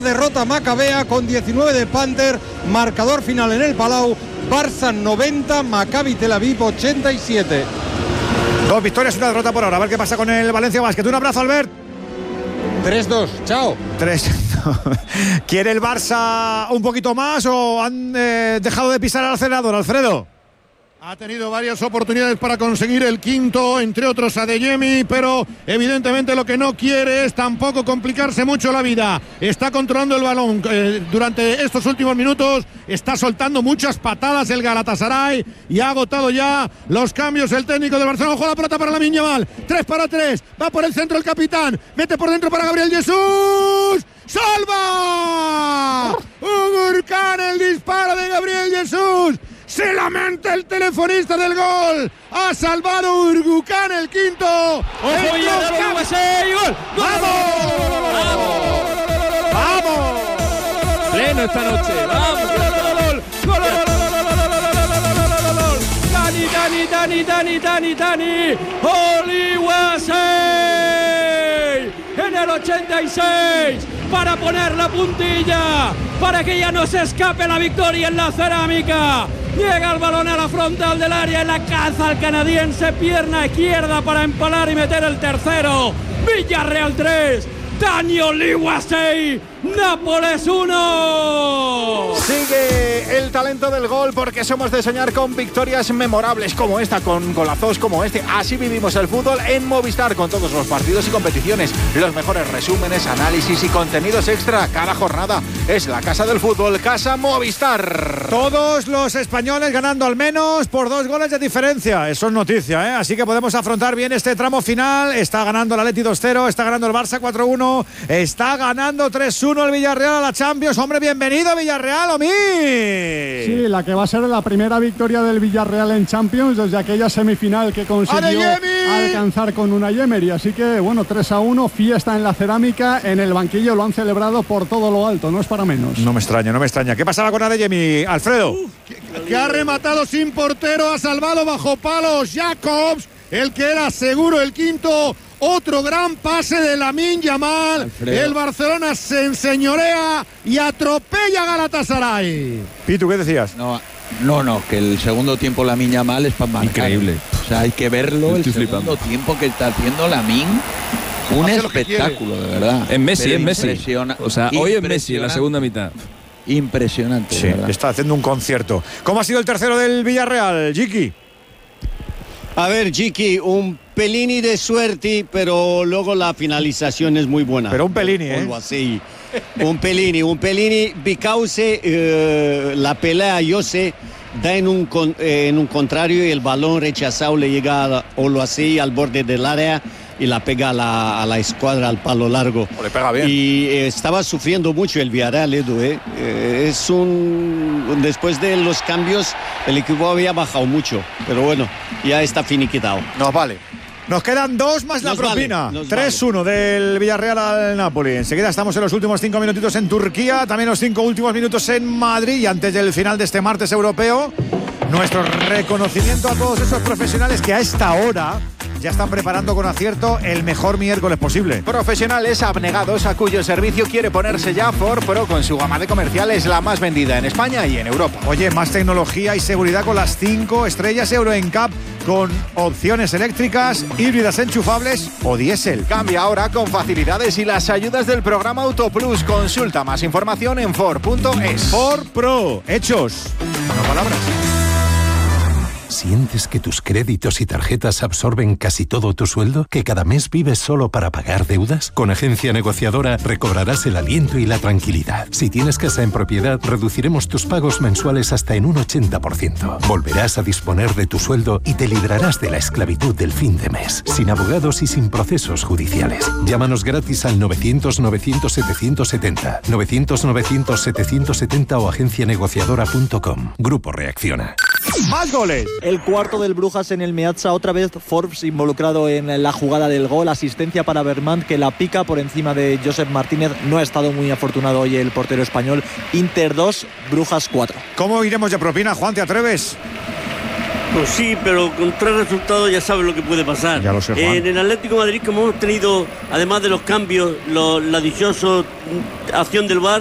Derrota macabea con 19 de Panther, marcador final en el Palau, Barça 90, Maccabi Tel Aviv 87. 2 victorias y una derrota por ahora. A ver qué pasa con el Valencia Basket. Un abrazo, Albert. 3-2, chao. 3. ¿Quiere el Barça un poquito más o han dejado de pisar al acelerador, Alfredo? Ha tenido varias oportunidades para conseguir el quinto, entre otros a Adeyemi, pero evidentemente lo que no quiere es tampoco complicarse mucho la vida. Está controlando el balón durante estos últimos minutos, está soltando muchas patadas el Galatasaray y ha agotado ya los cambios el técnico del Barcelona. Ojo la pelota para Lamine Yamal, 3 para 3, va por el centro el capitán, mete por dentro para Gabriel Jesús. ¡Salva! Ugurcan, el disparo de Gabriel Jesús. Se lamenta el telefonista del gol. Ha salvado Ugurcan el quinto. ¡Ojo, gol! ¡Vamos! ¡Vamos! Pleno esta noche. ¡Vamos! Dani. Oluwaseyi en el 86 para poner la puntilla, para que ya no se escape la victoria en la cerámica. Llega el balón a la frontal del área y la caza al canadiense, pierna izquierda para empalar y meter el tercero. Villarreal 3, Dani Oluwaseyi, Nápoles 1. Sigue el talento del gol, porque somos de soñar con victorias memorables como esta, con golazos como este. Así vivimos el fútbol en Movistar, con todos los partidos y competiciones, los mejores resúmenes, análisis y contenidos extra cada jornada. Es la casa del fútbol, Casa Movistar. Todos los españoles ganando al menos por 2 goles de diferencia. Eso es noticia, ¿eh? Así que podemos afrontar bien este tramo final. Está ganando el Atleti 2-0, está ganando el Barça 4-1, está ganando 3-1 el Villarreal a la Champions. Hombre, bienvenido Villarreal, Omi. Sí, la que va a ser la primera victoria del Villarreal en Champions desde aquella semifinal que consiguió alcanzar con Unai Emery. Así que, bueno, 3-1, fiesta en la cerámica, en el banquillo lo han celebrado por todo lo alto, no es para menos. No me extraña. ¿Qué pasaba con Adeyemi, Alfredo? Que ha rematado sin portero, ha salvado bajo palos Jacobs, el que era seguro el quinto. Otro gran pase de Lamine Yamal. Alfredo. El Barcelona se enseñorea y atropella a Galatasaray. Pitu, ¿qué decías? No, que el segundo tiempo Lamine Yamal es para marcar. Increíble. O sea, hay que verlo, el segundo tiempo que está haciendo Lamine. Un espectáculo, de verdad. En Messi. O sea, hoy es Messi en la segunda mitad. Impresionante. Sí, está haciendo un concierto. ¿Cómo ha sido el tercero del Villarreal, Jiki? A ver, Jiki, un pelini de suerte, pero luego la finalización es muy buena. Pero un pelini, ¿eh? Así. Un pelini, because la pelea, yo sé, da en un contrario y el balón rechazado le llega a Oluwaseyi al borde del área y la pega a la escuadra al palo largo. Le pega bien. Y estaba sufriendo mucho el Villarreal, Edu. Después de los cambios, el equipo había bajado mucho, pero bueno, ya está finiquitado. Nos vale. Nos quedan 2 más la propina. 3-1 del Villarreal al Napoli. Enseguida estamos en los últimos 5 minutitos en Turquía, también los 5 últimos minutos en Madrid, y antes del final de este martes europeo, nuestro reconocimiento a todos esos profesionales que a esta hora ya están preparando con acierto el mejor miércoles posible. Profesionales abnegados a cuyo servicio quiere ponerse ya Ford Pro, con su gama de comerciales la más vendida en España y en Europa. Oye, más tecnología y seguridad con las 5 estrellas Euro NCAP, con opciones eléctricas, híbridas enchufables o diésel. Cambia ahora con facilidades y las ayudas del programa Autoplus. Consulta más información en Ford.es. Ford Pro, hechos, no palabras. ¿Sientes que tus créditos y tarjetas absorben casi todo tu sueldo? ¿Que cada mes vives solo para pagar deudas? Con Agencia Negociadora recobrarás el aliento y la tranquilidad. Si tienes casa en propiedad, reduciremos tus pagos mensuales hasta en un 80%. Volverás a disponer de tu sueldo y te librarás de la esclavitud del fin de mes, sin abogados y sin procesos judiciales. Llámanos gratis al 900-900-770, 900-900-770 o agencianegociadora.com. Grupo Reacciona. ¡Más goles! El cuarto del Brujas en el Meazza, otra vez Forbes involucrado en la jugada del gol, asistencia para Vermand, que la pica por encima de Josep Martínez. No ha estado muy afortunado hoy el portero español. Inter 2, Brujas 4. ¿Cómo iremos de propina, Juan? ¿Te atreves? Pues sí, pero con 3 resultados ya sabes lo que puede pasar. Ya lo sé, Juan. En el Atlético de Madrid, como hemos tenido, además de los cambios, la dichosa acción del VAR,